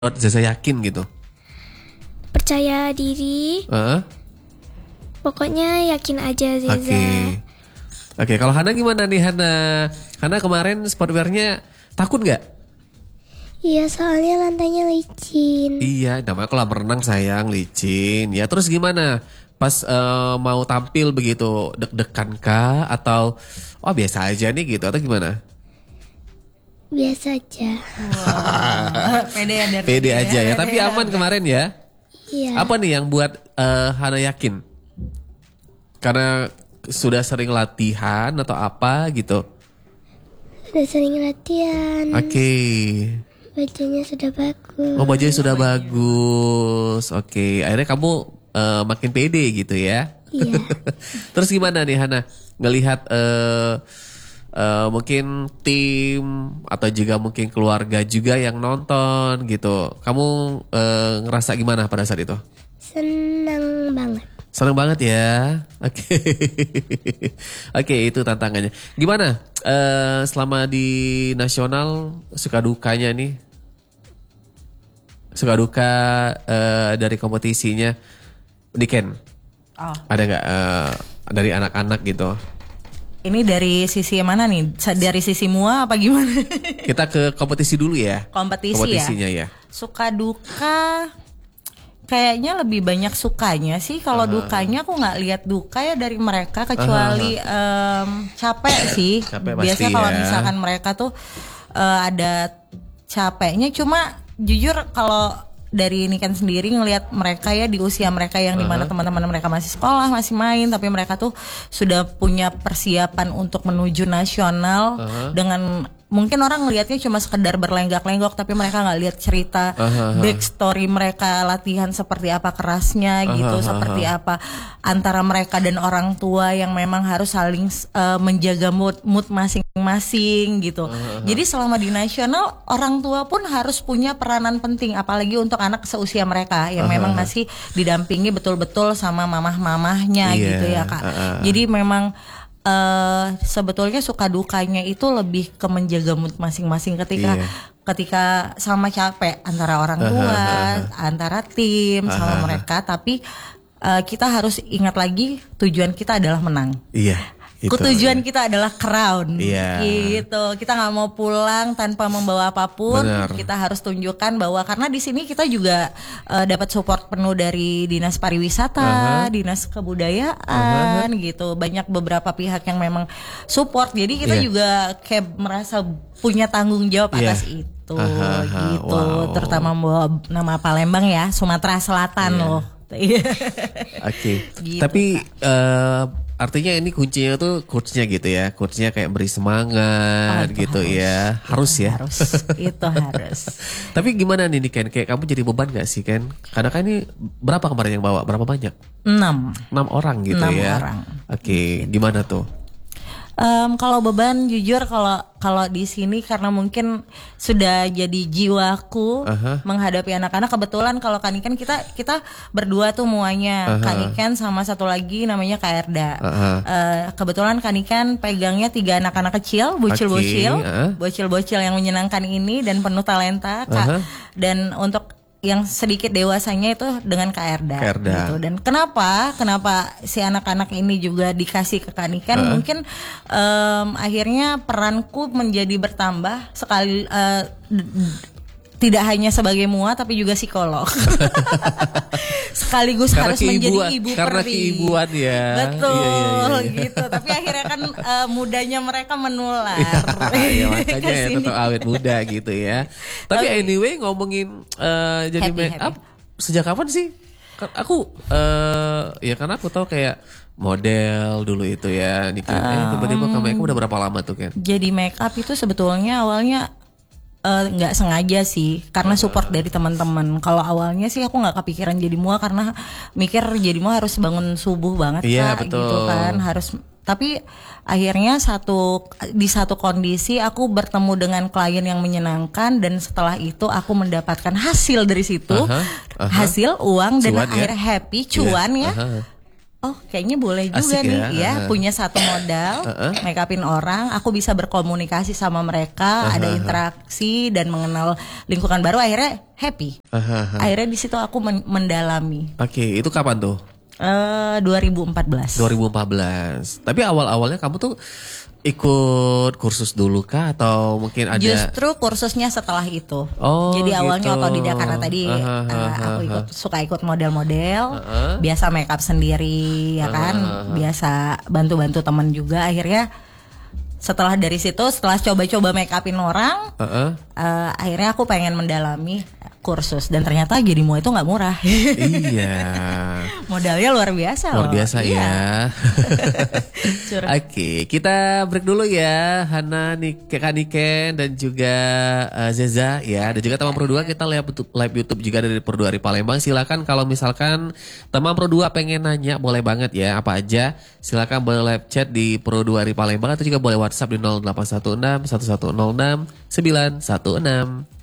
Zaza yakin gitu. Percaya diri. Pokoknya yakin aja Zaza. Oke, kalau Hana gimana nih Hana? Hana kemarin sportwear-nya takut nggak? Iya, soalnya lantainya licin. Iya, namanya kolam renang sayang, licin. Ya terus gimana? Pas mau tampil begitu deg-degan kah atau biasa aja nih gitu atau gimana? Biasa aja. Pede aja ya, tapi aman kemarin ya. Iya. Apa nih yang buat Hana yakin? Karena sudah sering latihan atau apa gitu? Sudah sering latihan. Oke. Bajunya sudah bagus. Oh, bajunya sudah bagus. Oke, akhirnya kamu makin pede gitu ya? Iya. Terus gimana nih Hana ngelihat mungkin tim atau juga mungkin keluarga juga yang nonton gitu. Kamu ngerasa gimana pada saat itu? Senang banget. Senang banget ya. Oke. Oke, itu tantangannya. Gimana selama di nasional suka dukanya nih? Suka duka dari kompetisinya Niken? Ada nggak dari anak-anak gitu? Ini dari sisi mana nih? Dari sisi mua apa gimana? Kita ke kompetisi dulu ya. Kompetisinya ya. Suka duka kayaknya lebih banyak sukanya sih. Kalau dukanya aku nggak lihat duka ya dari mereka kecuali capek sih. Biasanya kalau misalkan mereka tuh ada capeknya. Cuma jujur kalau dari ini kan sendiri ngelihat mereka ya di usia mereka yang dimana teman-teman mereka masih sekolah, masih main, tapi mereka tuh sudah punya persiapan untuk menuju nasional dengan mungkin orang ngelihatnya cuma sekedar berlenggak-lenggok, tapi mereka nggak lihat cerita backstory mereka latihan seperti apa kerasnya gitu, seperti apa antara mereka dan orang tua yang memang harus saling menjaga mood masing-masing gitu. Jadi selama di nasional orang tua pun harus punya peranan penting, apalagi untuk anak seusia mereka yang memang masih didampingi betul-betul sama mamah-mamahnya gitu ya Kak. Jadi memang sebetulnya suka dukanya itu lebih ke menjaga mood masing-masing ketika sama capek antara orang tua, antara tim sama mereka, tapi kita harus ingat lagi tujuan kita adalah menang. Iya. Tujuan kita adalah crown, gitu. Kita nggak mau pulang tanpa membawa apapun. Kita harus tunjukkan bahwa karena di sini kita juga dapat support penuh dari dinas pariwisata, dinas kebudayaan, gitu. Banyak beberapa pihak yang memang support. Jadi kita juga kayak merasa punya tanggung jawab atas itu, gitu. Wow. Terutama membawa nama Palembang ya, Sumatera Selatan loh. Oke. Gitu, tapi artinya ini kuncinya tuh coachnya gitu ya, coachnya kayak beri semangat gitu ya, harus ya. Itu harus. Tapi gimana nih Ken, kayak kamu jadi beban gak sih Ken? Karena kan ini berapa kemarin yang bawa, berapa banyak? 6 orang gitu 6 ya. orang. Oke, gimana tuh? Kalau beban jujur kalau di sini karena mungkin sudah jadi jiwaku menghadapi anak-anak. Kebetulan kalau Kak Niken kita berdua tuh muanya, Kak Niken sama satu lagi namanya Kak Erda. Kebetulan Kak Niken pegangnya 3 anak-anak kecil, bocil-bocil yang menyenangkan ini dan penuh talenta Kak. Dan untuk yang sedikit dewasanya itu dengan Kak Erda. Gitu. Dan kenapa si anak-anak ini juga dikasih ke Kak Niken? Mungkin akhirnya peranku menjadi bertambah sekali, tidak hanya sebagai mua tapi juga psikolog. Sekaligus karena harus menjadi ibu karena peri. Keibuan ya. Betul gitu. Tapi akhirnya kan mudanya mereka menular. Ya makanya ya tetap awet muda gitu ya. Tapi anyway ngomongin jadi make up sejak kapan sih? Aku ya karena aku tahu kayak model dulu itu ya. Tiba-tiba ke make up udah berapa lama tuh Ken? Jadi make up itu sebetulnya awalnya nggak sengaja sih, karena support dari teman-teman. Kalau awalnya sih aku nggak kepikiran jadi mua karena mikir jadi mua harus bangun subuh banget gitu kan, harus. Tapi akhirnya di satu kondisi aku bertemu dengan klien yang menyenangkan dan setelah itu aku mendapatkan hasil dari situ, hasil uang dan akhirnya happy cuan ya. oh kayaknya boleh juga asik nih ya punya satu modal make upin orang, aku bisa berkomunikasi sama mereka, ada interaksi dan mengenal lingkungan baru, akhirnya happy. Akhirnya di situ aku mendalami. Oke, itu kapan tuh? 2014. Tapi awal-awalnya kamu tuh ikut kursus dulu kah atau mungkin ada? Justru kursusnya setelah itu. Jadi awalnya otodidak karena tadi aku suka ikut model-model, biasa make up sendiri ya kan, biasa bantu-bantu teman juga. Akhirnya setelah dari situ, setelah coba-coba make upin orang, akhirnya aku pengen mendalami kursus dan ternyata jadi Mua itu nggak murah. Iya. Modalnya luar biasa loh. Luar biasa ya. Oke, kita break dulu ya, Hana, Kak Niken dan juga Zeza ya, dan juga teman Pro 2, kita live YouTube juga dari Pro 2 Ari Palembang. Silakan kalau misalkan teman Pro 2 pengen nanya, boleh banget ya, apa aja. Silakan boleh live chat di Pro 2 Ari Palembang atau juga boleh WhatsApp di 0816 1106 916.